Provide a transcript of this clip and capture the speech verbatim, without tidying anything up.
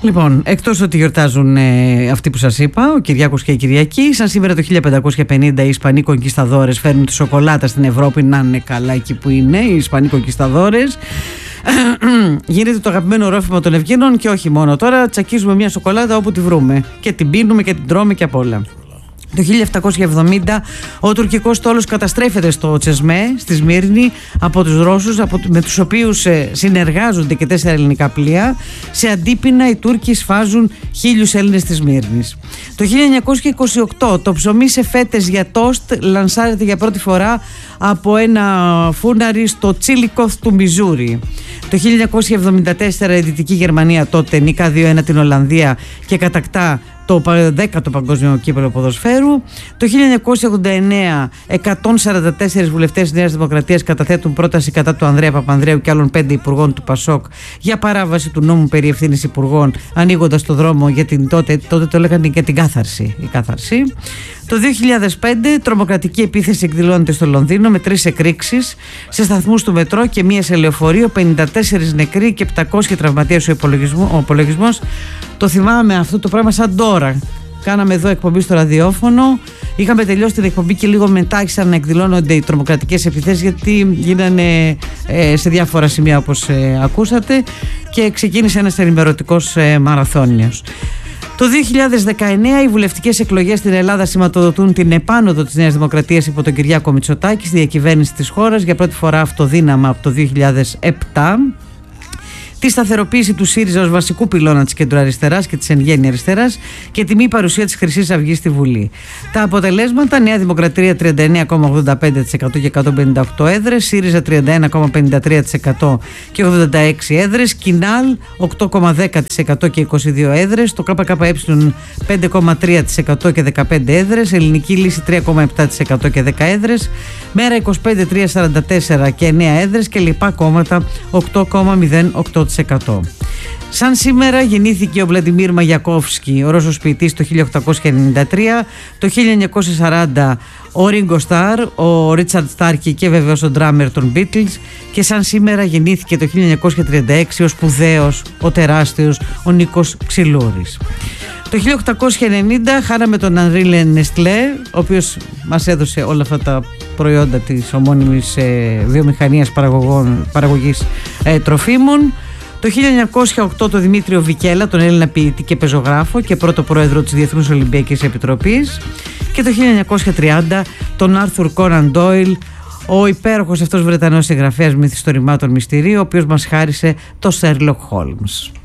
Λοιπόν, εκτός ότι γιορτάζουν ε, αυτοί που σας είπα, ο Κυριάκος και η Κυριακή, σαν σήμερα το χίλια πεντακόσια πενήντα οι Ισπανοί κονκισταδόρες φέρνουν τη σοκολάτα στην Ευρώπη, να είναι καλά εκεί που είναι οι Ισπανοί κονκισταδόρες. Γίνεται το αγαπημένο ρόφημα των Ευγενών και όχι μόνο. Τώρα τσακίζουμε μια σοκολάτα όπου τη βρούμε και την πίνουμε και την τρώμε και απ' όλα. Το χίλια επτακόσια εβδομήντα ο τουρκικός στόλος καταστρέφεται στο Τσεσμέ, στη Σμύρνη, από τους Ρώσους, από, με τους οποίους ε, συνεργάζονται και τέσσερα ελληνικά πλοία. Σε αντίπεινα οι Τούρκοι σφάζουν χίλιους Έλληνες της Σμύρνης. Το χίλια εννιακόσια είκοσι οκτώ το ψωμί σε φέτες για τόστ λανσάρεται για πρώτη φορά από ένα φούρναρι στο Τσίλικοθ του Μιζούρι. Το χίλια εννιακόσια εβδομήντα τέσσερα η Δυτική Γερμανία τότε νικά δύο ένα την Ολλανδία και κατακτά το δέκατο παγκόσμιο κύπελλο ποδοσφαίρου. Το χίλια εννιακόσια ογδόντα εννέα εκατόν σαράντα τέσσερις βουλευτές της Νέας Δημοκρατίας καταθέτουν πρόταση κατά του Ανδρέα Παπανδρέου και άλλων πέντε υπουργών του Πασόκ για παράβαση του νόμου περί ευθύνης υπουργών, ανοίγοντας το δρόμο για την τότε, τότε το λέγανε για την κάθαρση. Η κάθαρση. Το δύο χιλιάδες πέντε τρομοκρατική επίθεση εκδηλώνεται στο Λονδίνο με τρεις εκρήξεις σε σταθμούς του μετρό και μία σε λεωφορείο, πενήντα τέσσερις νεκροί και επτακόσιοι τραυματίες ο υπολογισμός. Το θυμάμαι αυτό το πράγμα σαν τώρα. Κάναμε εδώ εκπομπή στο ραδιόφωνο. Είχαμε τελειώσει την εκπομπή και λίγο μετά άρχισαν να εκδηλώνονται οι τρομοκρατικές επιθέσεις, γιατί γίνανε ε, σε διάφορα σημεία όπως ε, ακούσατε, και ξεκίνησε ένας ενημερωτικός ε, μαραθώνιος. Το δύο χιλιάδες δεκαεννέα οι βουλευτικές εκλογές στην Ελλάδα σηματοδοτούν την επάνωδο της Νέας Δημοκρατίας υπό τον Κυριάκο Μητσοτάκη στη διακυβέρνηση της χώρας, για πρώτη φορά αυτοδύναμα από το δύο χιλιάδες επτά. Τη σταθεροποίηση του ΣΥΡΙΖΑ ως βασικού πυλώνα της κεντροαριστεράς και της εν γέννη αριστεράς και τη μη παρουσία της Χρυσής Αυγής στη Βουλή. Τα αποτελέσματα: Νέα Δημοκρατία τριάντα εννέα κόμμα ογδόντα πέντε τοις εκατό και εκατόν πενήντα οκτώ έδρες, ΣΥΡΙΖΑ τριάντα ένα κόμμα πενήντα τρία τοις εκατό και ογδόντα έξι έδρες, Κινάλ οκτώ κόμμα δέκα τοις εκατό και είκοσι δύο έδρες, το ΚΚΕ πέντε κόμμα τρία τοις εκατό και δεκαπέντε έδρες, Ελληνική Λύση τρία κόμμα επτά τοις εκατό και δέκα έδρες, Μέρα είκοσι πέντε τρία σαράντα τέσσερα και εννέα έδρες και λοιπά κόμματα οκτώ κόμμα μηδέν οκτώ τοις εκατό. Σαν σήμερα γεννήθηκε ο Βλαντιμίρ Μαγιακόφσκι, ο Ρώσος ποιητής, το χίλια οκτακόσια ενενήντα τρία. Το χίλια εννιακόσια σαράντα ο Ρίγκο Σταρ, ο Ρίτσαρντ Στάρκι και βεβαίως ο ντράμερ των Beatles. Και σαν σήμερα γεννήθηκε το χίλια εννιακόσια τριάντα έξι ο σπουδαίος, ο τεράστιος, ο Νίκος Ξυλούρης. Το χίλια οκτακόσια ενενήντα χάναμε τον Ανρί Νεστλέ, ο οποίος μας έδωσε όλα αυτά τα προϊόντα της ομώνυμης ε, βιομηχανίας παραγωγής ε, τροφίμων. Το χίλια εννιακόσια οκτώ τον Δημήτριο Βικέλα, τον Έλληνα ποιητή και πεζογράφο και πρώτο πρόεδρο της Διεθνούς Ολυμπιακής Επιτροπής. Και το χίλια εννιακόσια τριάντα τον Άρθουρ Κόναν Ντόιλ, ο υπέροχος αυτός Βρετανός συγγραφέας μυθιστορημάτων μυστηρίου, ο οποίος μας χάρισε το Sherlock Holmes.